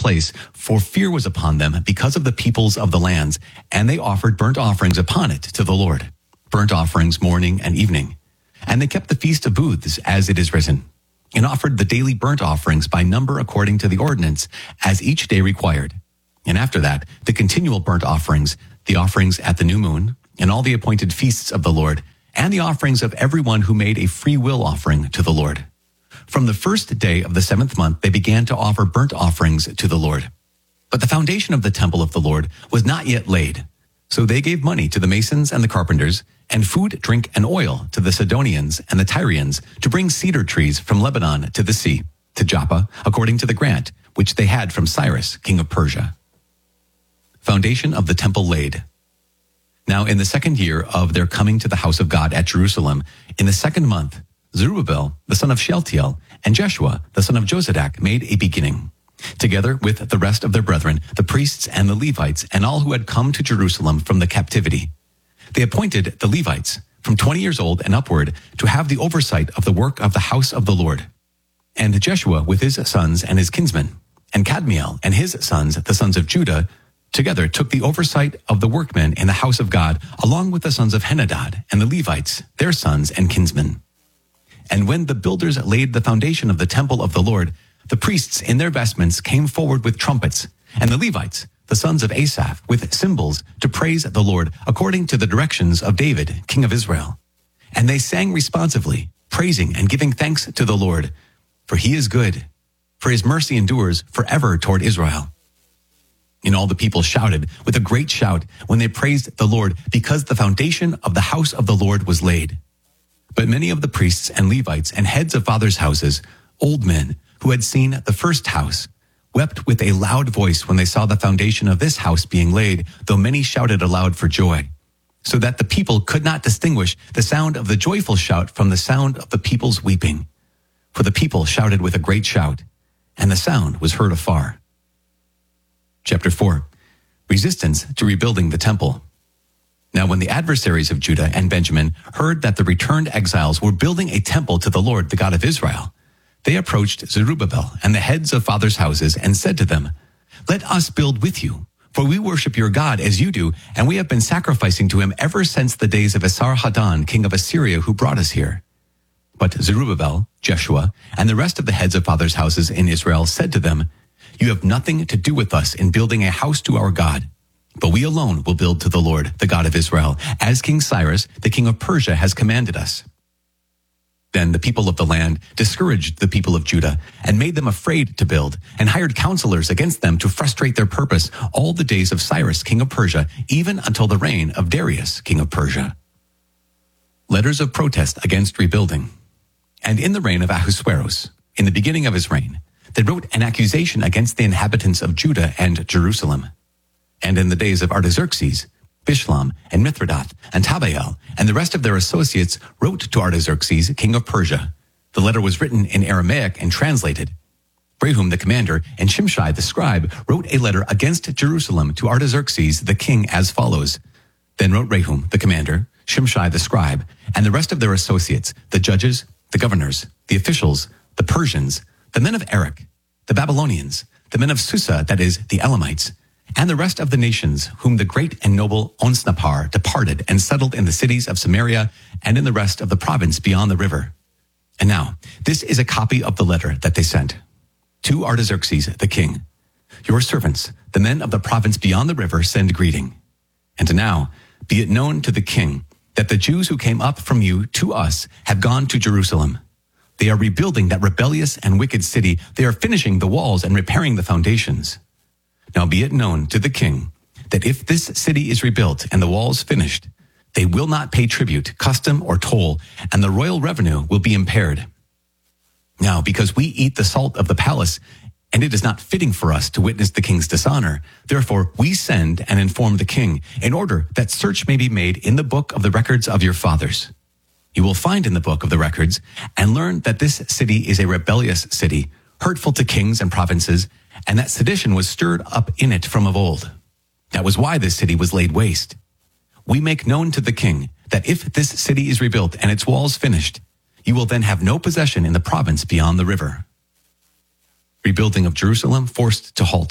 place, for fear was upon them because of the peoples of the lands, and they offered burnt offerings upon it to the Lord, burnt offerings morning and evening. And they kept the Feast of Booths, as it is written, and offered the daily burnt offerings by number according to the ordinance, as each day required. And after that, the continual burnt offerings, the offerings at the new moon, and all the appointed feasts of the Lord, and the offerings of everyone who made a free will offering to the Lord. From the first day of the 7th month, they began to offer burnt offerings to the Lord. But the foundation of the temple of the Lord was not yet laid. So they gave money to the masons and the carpenters, and food, drink, and oil to the Sidonians and the Tyrians to bring cedar trees from Lebanon to the sea, to Joppa, according to the grant which they had from Cyrus, king of Persia. Foundation of the temple laid. Now in the 2nd year of their coming to the house of God at Jerusalem, in the 2nd month, Zerubbabel, the son of Shealtiel, and Jeshua, the son of Jozadak, made a beginning, together with the rest of their brethren, the priests and the Levites, and all who had come to Jerusalem from the captivity. They appointed the Levites, from 20 years old and upward, to have the oversight of the work of the house of the Lord. And Jeshua with his sons and his kinsmen, and Kadmiel and his sons, the sons of Judah, together took the oversight of the workmen in the house of God, along with the sons of Henadad and the Levites, their sons and kinsmen. And when the builders laid the foundation of the temple of the Lord, the priests in their vestments came forward with trumpets, and the Levites, the sons of Asaph, with cymbals to praise the Lord, according to the directions of David, king of Israel. And they sang responsively, praising and giving thanks to the Lord, for he is good, for his mercy endures forever toward Israel. And all the people shouted with a great shout when they praised the Lord, because the foundation of the house of the Lord was laid. But many of the priests and Levites and heads of fathers' houses, old men who had seen the first house, wept with a loud voice when they saw the foundation of this house being laid, though many shouted aloud for joy, so that the people could not distinguish the sound of the joyful shout from the sound of the people's weeping. For the people shouted with a great shout, and the sound was heard afar. Chapter 4. Resistance to rebuilding the temple. Now when the adversaries of Judah and Benjamin heard that the returned exiles were building a temple to the Lord, the God of Israel, they approached Zerubbabel and the heads of fathers' houses and said to them, "Let us build with you, for we worship your God as you do, and we have been sacrificing to him ever since the days of Esarhaddon, king of Assyria, who brought us here." But Zerubbabel, Jeshua, and the rest of the heads of fathers' houses in Israel said to them, "You have nothing to do with us in building a house to our God, but we alone will build to the Lord, the God of Israel, as King Cyrus, the king of Persia, has commanded us." Then the people of the land discouraged the people of Judah and made them afraid to build, and hired counselors against them to frustrate their purpose all the days of Cyrus, king of Persia, even until the reign of Darius, king of Persia. Letters of protest against rebuilding. And in the reign of Ahasuerus, in the beginning of his reign, they wrote an accusation against the inhabitants of Judah and Jerusalem. And in the days of Artaxerxes, Bishlam and Mithridath and Tabael and the rest of their associates wrote to Artaxerxes, king of Persia. The letter was written in Aramaic and translated. Rehum the commander and Shimshai the scribe wrote a letter against Jerusalem to Artaxerxes the king as follows. Then wrote Rehum the commander, Shimshai the scribe, and the rest of their associates, the judges, the governors, the officials, the Persians, the men of Erech, the Babylonians, the men of Susa, that is, the Elamites, and the rest of the nations whom the great and noble Onsnappar departed and settled in the cities of Samaria and in the rest of the province beyond the river. And now, this is a copy of the letter that they sent. To Artaxerxes the king, your servants, the men of the province beyond the river, send greeting. And now, be it known to the king that the Jews who came up from you to us have gone to Jerusalem. They are rebuilding that rebellious and wicked city. They are finishing the walls and repairing the foundations. Now be it known to the king that if this city is rebuilt and the walls finished, they will not pay tribute, custom, or toll, and the royal revenue will be impaired. Now, because we eat the salt of the palace, and it is not fitting for us to witness the king's dishonor, therefore we send and inform the king, in order that search may be made in the book of the records of your fathers. You will find in the book of the records and learn that this city is a rebellious city, hurtful to kings and provinces, and that sedition was stirred up in it from of old. That was why this city was laid waste. We make known to the king that if this city is rebuilt and its walls finished, you will then have no possession in the province beyond the river. Rebuilding of Jerusalem forced to halt.